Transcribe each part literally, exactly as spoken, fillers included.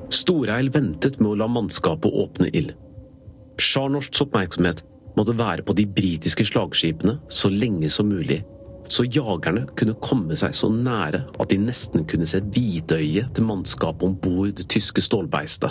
Storheil ventet med å la mannskapet åpne ild. Scharnhorsts oppmerksomhet måtte være på de britiske slagskipene så lenge som mulig, så jagerne kunne komme seg så nære at de nesten kunne se hvitøyet til mannskapet ombord det tyske stålbeistet.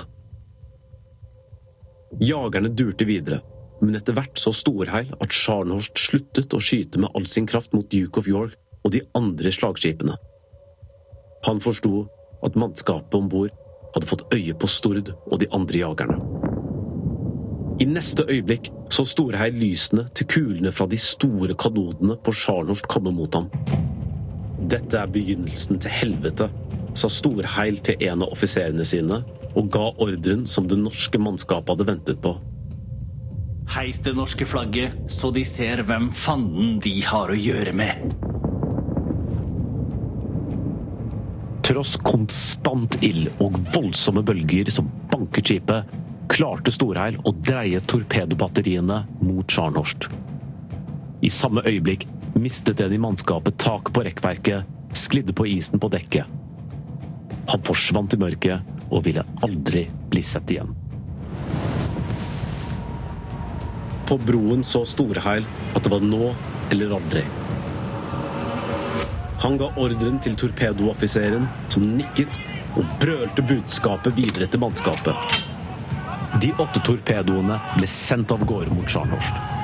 Jagerne durte videre, men etter hvert så Storheil at Scharnhorst sluttet å skyte med all sin kraft mot Duke of York og de andre slagskipene. Han forsto at mannskapet ombord hadde fått øye på Stord og de andre jagerne. I neste øyeblikk så Storheil lysene til kulene fra de store kanonene på Scharnhorst komme mot ham. Dette er begynnelsen til helvete, sa Storheil til en av offiserene sine, og ga ordren som det norske mannskapet hadde ventet på. Heis det norske flagget, så de ser hvem fanden de har å gjøre med. Tross konstant ild og voldsomme bølger som banket skipet, klarte Storheil å dreie torpedobatteriene mot Scharnhorst. I samme øyeblikk mistet en i mannskapet tak på rekkverket, sklidde på isen på dekket. Han forsvant i mørket og ville aldri bli sett igjen. På broen så Storheil at det var nå eller aldri. Han ga ordren til torpedooffiseren, som nikket og brølte budskapet videre til mannskapet. De åtte torpedoene ble sendt av gårde mot Scharnhorst.